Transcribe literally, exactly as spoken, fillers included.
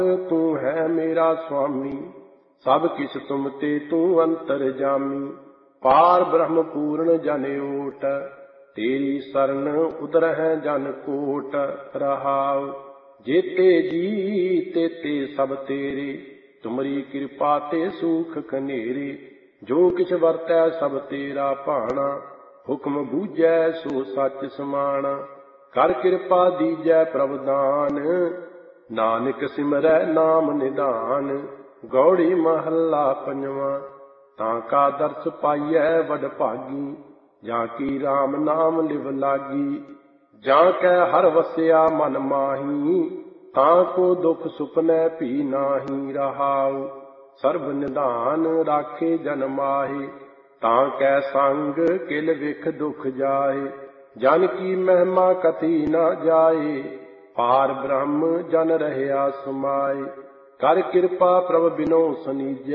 तू है मेरा स्वामी, सब किस तुम ते तू अंतरजामी। पार ब्रह्म पूर्ण जन ओट, तेरी शरण उदर है जन कोट। रहाव जेते जी तेते सब तेरे, तुमरी कृपा ते सुख कनेरे। जो किछ वरतै सब तेरा भाना, हुक्म बूझै सो सच समाना। कर कृपा दीजै प्रभुदान, नानक सिमरै नाम निधान। गौड़ी महला पंजवा। ताका दर्श पाइयै वड भागी, जाकी राम नाम लिव लागी। जाकै हर वसिया मन माही, ताको दुख सुपनै भी नाही। रहाउ सर्ब निधान राखे जन माहे, ताकै संग किल विख दुख जाए। जन की महिमा कथी न जाए, पार ब्रह्म जन रहया समाए। कर कृपा प्रभ बिनो सनीजै,